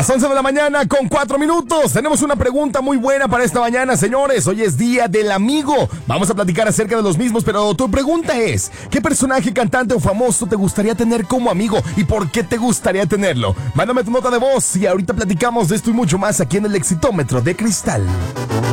Las 11 de la mañana con 4 minutos. Tenemos una pregunta muy buena para esta mañana, señores. Hoy es Día del Amigo. Vamos a platicar acerca de los mismos, pero tu pregunta es: ¿qué personaje, cantante o famoso te gustaría tener como amigo y por qué te gustaría tenerlo? Mándame tu nota de voz y ahorita platicamos de esto y mucho más aquí en el Exitómetro de Cristal.